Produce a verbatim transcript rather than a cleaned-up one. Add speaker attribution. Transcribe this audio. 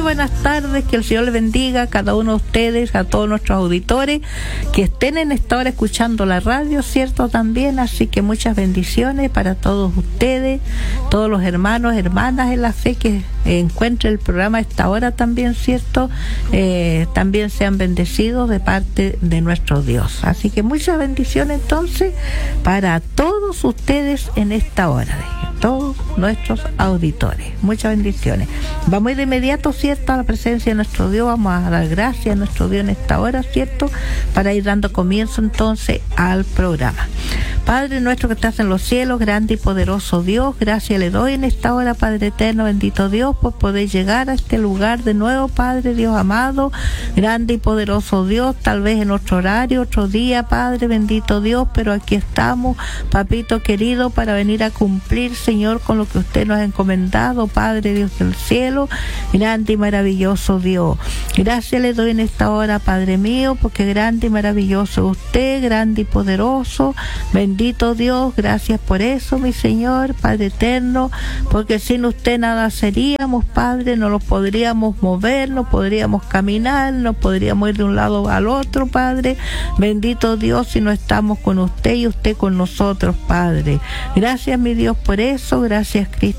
Speaker 1: buenas tardes, que el Señor les bendiga a cada uno de ustedes, a todos nuestros auditores que estén en esta hora escuchando la radio, ¿cierto? También, así que muchas bendiciones para todos ustedes, todos los hermanos, hermanas en la fe que encuentren el programa a esta hora también, ¿cierto? Eh, también sean bendecidos de parte de nuestro Dios. Así que muchas bendiciones entonces para todos ustedes en esta hora, todos nuestros auditores. Muchas bendiciones. Vamos de inmediato, ¿cierto?, a la presencia de nuestro Dios. Vamos a dar gracias a nuestro Dios en esta hora, ¿cierto?, para ir dando comienzo entonces al programa. Padre nuestro que estás en los cielos, grande y poderoso Dios, gracias le doy en esta hora, Padre eterno, bendito Dios, por poder llegar a este lugar de nuevo, Padre Dios amado, grande y poderoso Dios, tal vez en otro horario, otro día, Padre bendito Dios, pero aquí estamos, papito querido, para venir a cumplir, Señor, con lo que usted nos ha encomendado, Padre Dios del cielo, grande y maravilloso Dios. Gracias le doy en esta hora, Padre mío, porque grande y maravilloso usted, grande y poderoso, bendito Dios, gracias por eso, mi Señor, Padre eterno, porque sin usted nada seríamos, Padre, no lo podríamos mover, no podríamos caminar, no podríamos ir de un lado al otro, Padre, bendito Dios, si no estamos con usted y usted con nosotros, Padre. Gracias, mi Dios, por eso, gracias, Cristo